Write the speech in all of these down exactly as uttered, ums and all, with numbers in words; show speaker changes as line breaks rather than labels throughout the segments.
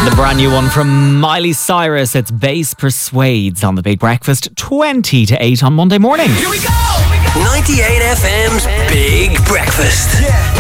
The brand new one from Miley Cyrus. It's Bass Persuades on The Big Breakfast, twenty to eight on Monday morning.
Here we go! ninety-eight F M's Big Breakfast.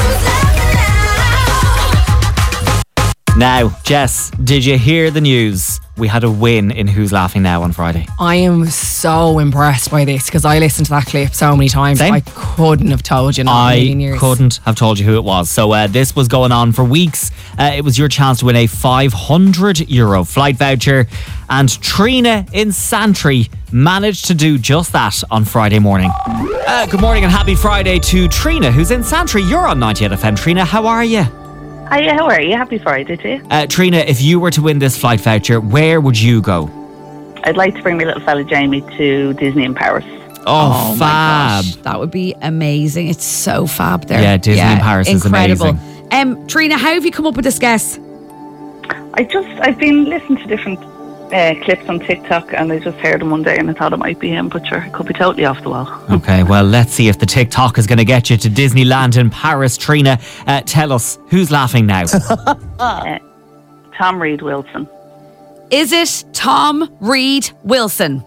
Now, Jess, did you hear the news? We had a win in Who's Laughing Now on Friday.
I am so impressed by this because I listened to that clip so many times.
Same.
I couldn't have told you in a
I
million years.
couldn't have told you who it was. So uh, this was going on for weeks. Uh, it was your chance to win a five hundred euro flight voucher. And Trina in Santry managed to do just that on Friday morning. Uh, good morning and happy Friday to Trina, who's in Santry. You're on ninety-eight F M. Trina, how are you?
Hiya, how are you? Happy Friday to you.
Uh, Trina, if you were to win this flight voucher, where would you go?
I'd like to bring my little fella Jamie to Disney in Paris.
Oh,
Oh
fab.
my gosh, that would be amazing. It's so fab there.
Yeah, Disney in Paris is
incredible.
amazing.
Um, Trina, how have you come up with this guess?
I just, I've been listening to different uh, clips on TikTok and I just heard him one day and I thought it might be him, but sure, it could be totally off the wall.
Okay, well, let's see if the TikTok is going to get you to Disneyland in Paris. Trina, uh, tell us, who's laughing now?
uh, Tom Reed Wilson.
Is it Tom Reed Wilson?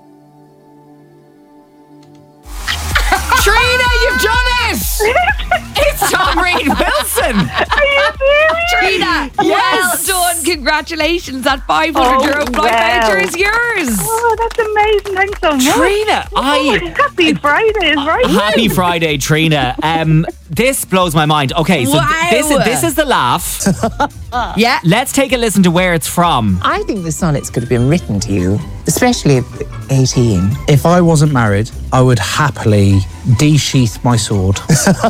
Trina, you've done it!
It's Tom Reed Wilson!
Are you serious?
Trina,
Yes!
well done. Congratulations. That five hundred
Oh,
euro flight
wow.
voucher is yours.
Oh, that's amazing. Thanks so much.
Trina, I...
Oh, happy Friday is right.
Happy Friday, Trina. Um, this blows my mind. Okay, so th-
Wow.
this, is, this is the laugh.
Yeah.
Let's take a listen to where it's from.
I think the sonnets could have been written to you, especially at eighteen.
If I wasn't married, I would happily de-sheath my sword.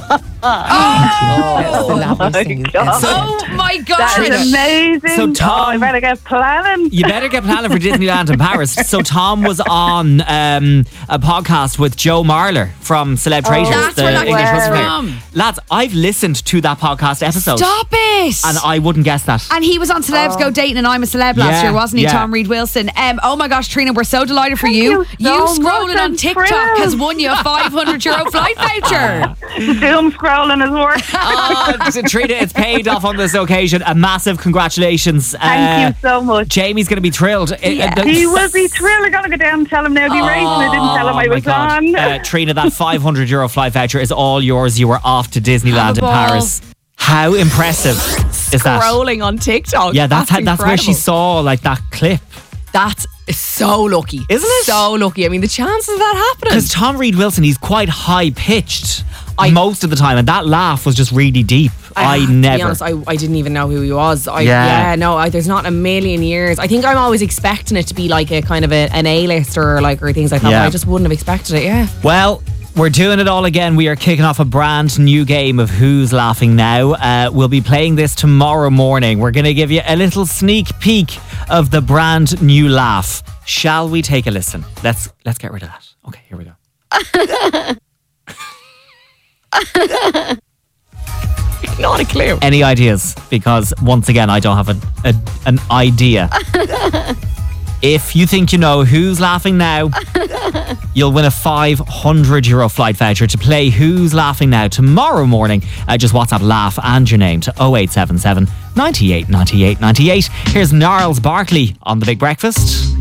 That's the lovely thing.
God.
Oh my God.
That is amazing.
So Tom-
oh, I better get planning.
You better get planning for Disneyland in Paris. So Tom was on um, a podcast with Joe Marler from Celeb Traitors,
That's
the
where that
English
comes
whisperer.
from.
Lads, I've listened to that podcast episode.
Stop it.
And I wouldn't guess that.
And he was on Celebs Go Dating and I'm a Celeb last
Yeah,
year, wasn't he,
yeah.
Tom Reed Wilson? Um, oh my gosh, Trina, we're so delighted for
Thank
you.
you so
scrolling
much,
on
I'm
TikTok
thrilled.
has won you a five hundred euro flight voucher.
Doom scrolling is work.
Oh, Trina, it's paid off on this occasion. A massive congratulations.
Thank
Uh,
you so much.
Jamie's going to be thrilled. It-
Yeah.
uh, the-
He will be thrilled. I gotta go down and tell him now. Be racing. I didn't tell him I
Oh my
was
God.
on.
Uh, Trina, that five hundred euro flight voucher is all yours. You were off to Disneyland
Have a
in
ball.
Paris. How impressive is that?
Scrolling on TikTok.
Yeah, that's how, that's where she
incredible.
saw like that clip.
That's so lucky.
Isn't it?
So lucky. I mean, the chances of that happening.
Because Tom Reed Wilson, he's quite high pitched most of the time, and that laugh was just really deep. I,
have to
never.
be honest, I, I didn't even know who he was. I,
Yeah.
yeah. no, I, there's not a million years. I think I'm always expecting it to be like a kind of a, an A-lister or like or things like that.
Yeah.
But I just wouldn't have expected it. Yeah.
Well, we're doing it all again. We are kicking off a brand new game of Who's Laughing Now. Uh, we'll be playing this tomorrow morning. We're going to give you a little sneak peek of the brand new laugh. Shall we take a listen? Let's let's get rid of that. Okay, here we go.
Not a clue.
Any ideas? Because once again, I don't have a, a, an idea. If you think you know Who's Laughing Now, you'll win a five hundred euro flight voucher to play Who's Laughing Now tomorrow morning. Uh, just WhatsApp laugh and your name to oh eight seven seven, nine eight nine eight nine eight. Here's Gnarls Barkley on The Big Breakfast.